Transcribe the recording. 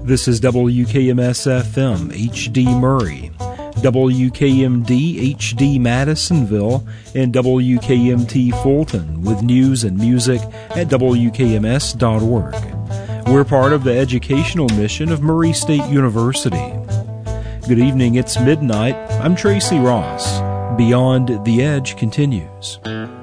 This is WKMS-FM HD Murray, WKMD HD Madisonville, and WKMT Fulton with news and music at WKMS.org. We're part of the educational mission of Murray State University. Good evening, it's midnight. I'm Tracy Ross. Beyond the Edge continues.